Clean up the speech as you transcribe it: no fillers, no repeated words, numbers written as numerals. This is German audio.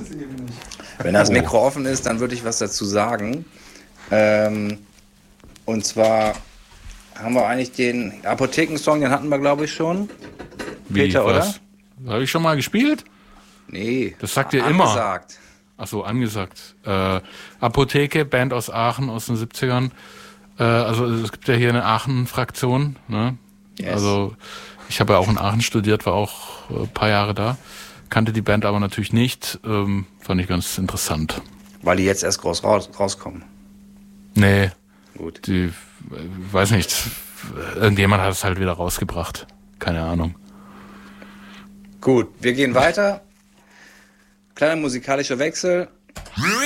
Wenn das Mikro offen ist, dann würde ich was dazu sagen. Und zwar haben wir eigentlich den Apothekensong, den hatten wir, glaube ich, schon. Peter, oder? Habe ich schon mal gespielt? Nee. Das sagt ihr immer. Angesagt. Achso, angesagt. Apotheke, Band aus Aachen aus den 70ern. Also es gibt ja hier eine Aachen-Fraktion. Ne? Yes. Also ich habe ja auch in Aachen studiert, war auch ein paar Jahre da. Kannte die Band aber natürlich nicht. Fand ich ganz interessant. Weil die jetzt erst groß rauskommen. Nee. Gut. Die, weiß nicht, irgendjemand hat es halt wieder rausgebracht. Keine Ahnung. Gut, wir gehen weiter. Kleiner musikalischer Wechsel.